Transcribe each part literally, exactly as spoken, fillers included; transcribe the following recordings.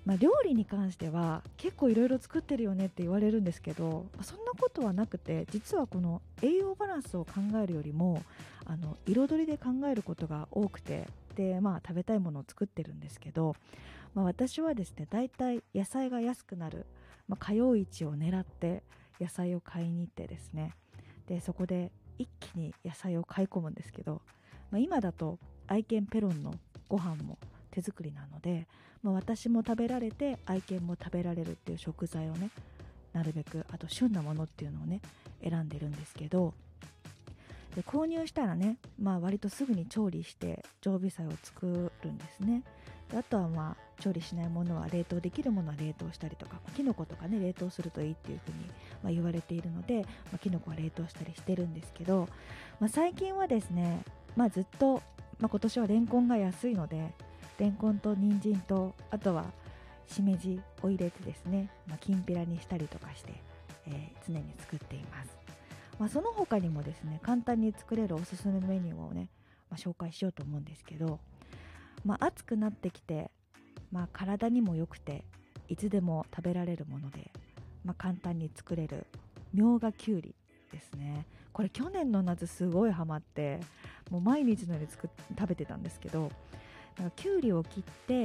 まあ、料理に関しては結構いろいろ作ってるよねって言われるんですけど、まあそんなことはなくて、実はこの栄養バランスを考えるよりもあの彩りで考えることが多くて、で、まあ、食べたいものを作ってるんですけど、まあ、私はですね、だいたい野菜が安くなる、まあ、火曜市を狙って野菜を買いに行ってですね、でそこで一気に野菜を買い込むんですけど、まあ、今だと愛犬ペロンのご飯も手作りなので、まあ、私も食べられて愛犬も食べられるっていう食材をね、なるべく、あと旬なものっていうのをね選んでるんですけど、で購入したらね、まあ、割とすぐに調理して常備菜を作るんですね。であとはまあ調理しないものは冷凍できるものは冷凍したりとか、キノコとかね冷凍するといいっていうふうにまあ言われているので、まあ、キノコは冷凍したりしてるんですけど、まあ、最近はですね、まあ、ずっと、まあ、今年はレンコンが安いので、レンコンと人参と、あとはしめじを入れてですね、まあ、きんぴらにしたりとかして、えー常に作っています。まあ、その他にもですね、簡単に作れるおすすめメニューをね、まあ、紹介しようと思うんですけど、まあ、暑くなってきて、まあ、体にも良くていつでも食べられるもので、まあ、簡単に作れるみょうがきゅうりですね。これ去年の夏すごいハマって、もう毎日のように作っ食べてたんですけど、なんかきゅうりを切って、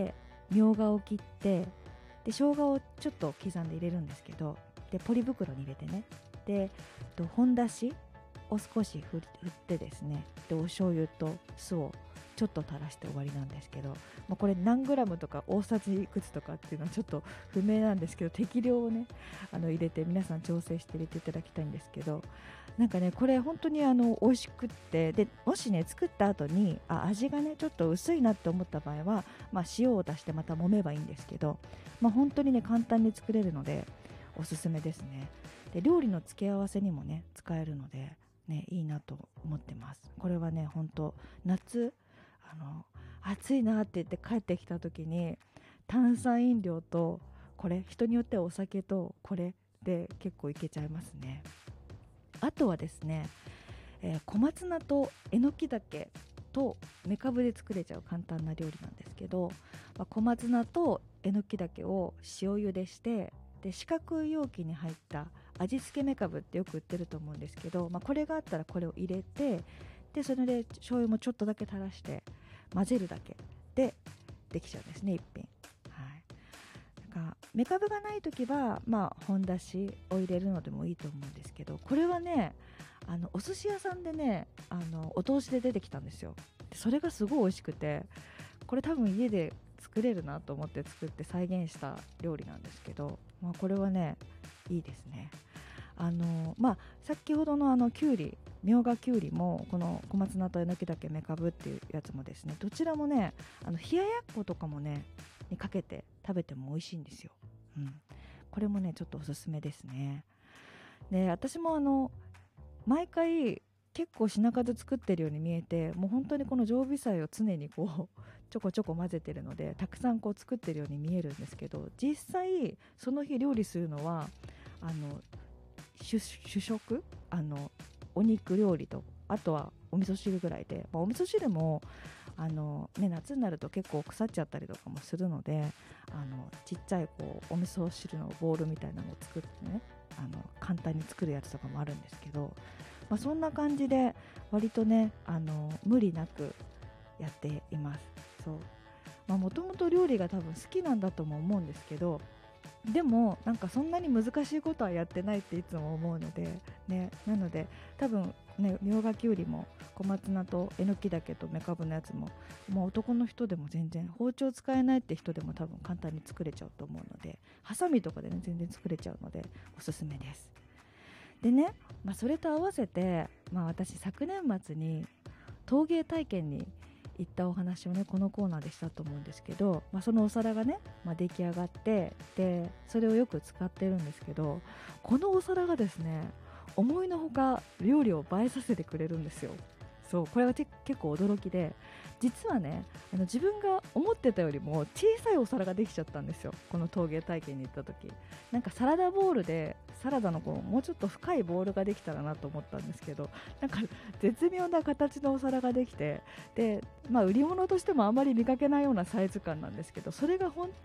みょうがを切って、で生姜をちょっと刻んで入れるんですけど、でポリ袋に入れてね、でと本だしを少し振ってですね、でお醤油と酢をちょっと垂らして終わりなんですけど、まあ、これ何グラムとか大さじいくつとかっていうのはちょっと不明なんですけど、適量をねあの入れて皆さん調整して入れていただきたいんですけど、なんかねこれ本当にあの美味しくって、でもしね作った後にあ味がねちょっと薄いなって思った場合は、まあ、塩を足してまた揉めばいいんですけど、まあ、本当にね簡単に作れるのでおすすめですね。で料理の付け合わせにもね使えるのでね、いいなと思ってます。これはね本当夏あの暑いなって言って帰ってきた時に炭酸飲料とこれ、人によってはお酒とこれで結構いけちゃいますね。あとはですね、えー小松菜とえのき茸とめかぶで作れちゃう簡単な料理なんですけど、まあ、小松菜とえのき茸を塩茹でして、で四角い容器に入った味付けめかぶってよく売ってると思うんですけど、まあ、これがあったらこれを入れて、でそれで醤油もちょっとだけ垂らして混ぜるだけでできちゃうんですね、一品。はい。なんかめかぶがないときは、まあ、本だしを入れるのでもいいと思うんですけど、これはねあのお寿司屋さんでねあのお通しで出てきたんですよ。でそれがすごい美味しくて、これ多分家で作れるなと思って作って再現した料理なんですけど、まあ、これはねいいですね。あのまあ、先ほどのあのきゅうりみょうがきゅうりもこの小松菜とえのき茸めかぶっていうやつもですね、どちらもねあの冷ややっことかもねにかけて食べても美味しいんですよ。うん、これもねちょっとおすすめですね。で私もあの毎回結構品数作ってるように見えて、もう本当にこの常備菜を常にこうちょこちょこ混ぜてるのでたくさんこう作ってるように見えるんですけど、実際その日料理するのはあの主主食あのお肉料理と、あとはお味噌汁ぐらいで、まあ、お味噌汁もあの、ね、夏になると結構腐っちゃったりとかもするので、あのちっちゃいこうお味噌汁のボウルみたいなのを作ってね、あの簡単に作るやつとかもあるんですけど、まあ、そんな感じで割とねあの無理なくやっています。そう、まあ、もともと料理が多分好きなんだとも思うんですけど、でもなんかそんなに難しいことはやってないっていつも思うので、ね、なので多分ねみょうがきゅうりも小松菜とえのき茸とめかぶのやつも、もう男の人でも全然包丁使えないって人でも多分簡単に作れちゃうと思うので、ハサミとかでね全然作れちゃうのでおすすめです。でね、まあ、それと合わせて、まあ、私昨年末に陶芸体験に行ったお話をねこのコーナーでしたと思うんですけど、まあ、そのお皿がね、まあ、出来上がって、でそれをよく使ってるんですけど、このお皿がですね思いのほか料理を映えさせてくれるんですよ。そう、これは結構驚きで、実はねあの自分が思ってたよりも小さいお皿ができちゃったんですよ、この陶芸体験に行った時。なんかサラダボウルでサラダのこうもうちょっと深いボウルができたらなと思ったんですけど、なんか絶妙な形のお皿ができて、で、まあ、売り物としてもあまり見かけないようなサイズ感なんですけど、それが本